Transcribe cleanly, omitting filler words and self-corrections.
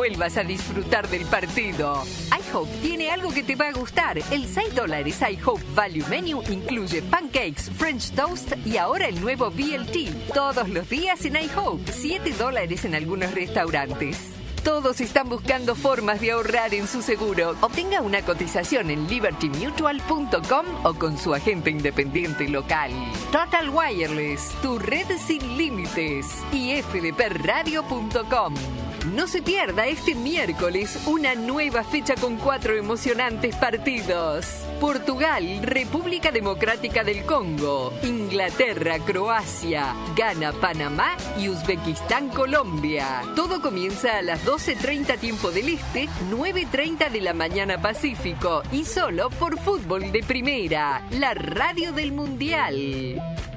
vuelvas a disfrutar del partido. IHOP tiene algo que te va a gustar. El $6 IHOP Value Menu incluye pancakes, French toast y ahora el nuevo BLT. Todos los días en IHOP, $7 en algunos restaurantes. Todos están buscando formas de ahorrar en su seguro. Obtenga una cotización en libertymutual.com o con su agente independiente local. Total Wireless, tu red sin límites. Y fdpradio.com. No se pierda este miércoles una nueva fecha con 4 emocionantes partidos. Portugal, República Democrática del Congo, Inglaterra, Croacia, Ghana, Panamá y Uzbekistán, Colombia. Todo comienza a las 12:30 tiempo del Este, 9:30 de la mañana Pacífico y solo por Fútbol de Primera, la radio del Mundial.